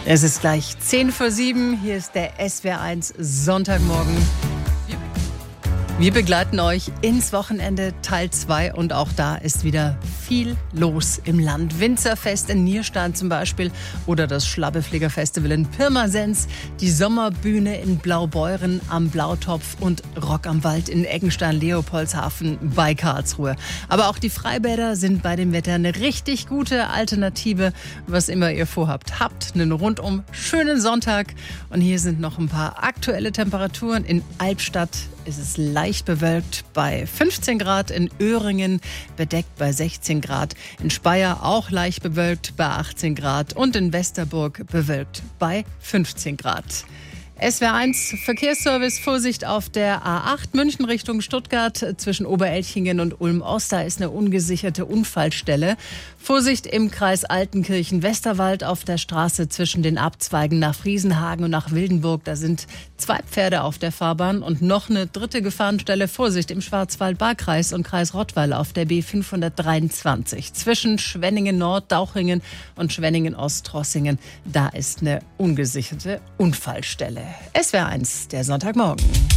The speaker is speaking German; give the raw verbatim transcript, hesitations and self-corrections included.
Es ist gleich zehn vor sieben. Hier ist der S W R eins Sonntagmorgen. Wir begleiten euch ins Wochenende Teil zwei und auch da ist wieder viel los im Land. Winzerfest in Nierstein zum Beispiel oder das Schlabbefliegerfestival in Pirmasens, die Sommerbühne in Blaubeuren am Blautopf und Rock am Wald in Eckenstein-Leopoldshafen bei Karlsruhe. Aber auch die Freibäder sind bei dem Wetter eine richtig gute Alternative, was immer ihr vorhabt. Habt einen rundum schönen Sonntag und hier sind noch ein paar aktuelle Temperaturen. In Albstadt ist es leicht bewölkt bei fünfzehn Grad, in Öhringen bedeckt bei sechzehn Grad, in Speyer auch leicht bewölkt bei achtzehn Grad und in Westerburg bewölkt bei fünfzehn Grad. S W R eins Verkehrsservice, Vorsicht auf der A acht München Richtung Stuttgart zwischen Oberelchingen und Ulm-Ost. Da ist eine ungesicherte Unfallstelle. Vorsicht im Kreis Altenkirchen-Westerwald auf der Straße zwischen den Abzweigen nach Friesenhagen und nach Wildenburg. Da sind zwei Pferde auf der Fahrbahn und noch eine dritte Gefahrenstelle. Vorsicht im Schwarzwald-Baar-Kreis und Kreis Rottweil auf der B fünfhundertdreiundzwanzig. Zwischen Schwenningen-Nord, Dauchringen und Schwenningen-Ost-Trossingen. Da ist eine ungesicherte Unfallstelle. S W R eins, der Sonntagmorgen.